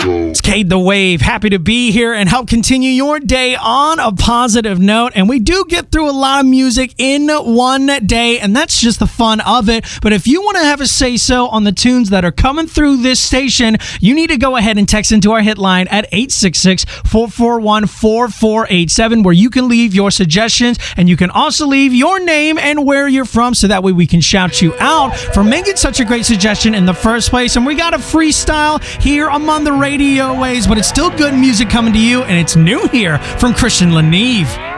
It's Cade the Wave. Happy to be here and help continue your day on a positive note. And we do get through a lot of music in one day, and that's just the fun of it. But if you want to have a say-so on the tunes that are coming through this station, you need to go ahead and text into our hit line at 866-441-4487, where you can leave your suggestions, and you can also leave your name and where you're from, so that way we can shout you out for making such a great suggestion in the first place. And we got a freestyle here among the radio waves, but it's still good music coming to you, and it's new here from Christian Leneve.